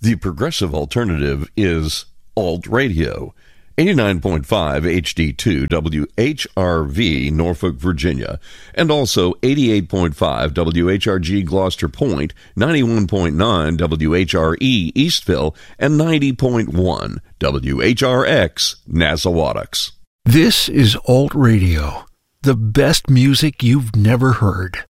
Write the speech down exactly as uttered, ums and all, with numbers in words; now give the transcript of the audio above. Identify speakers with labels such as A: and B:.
A: The progressive alternative is Alt Radio. eighty-nine point five H D two W H R V, Norfolk, Virginia, and also eighty-eight point five W H R G, Gloucester Point, ninety-one point nine W H R E, Eastville, and ninety point one W H R X, Nassawadox.
B: This is Alt Radio, the best music you've never heard.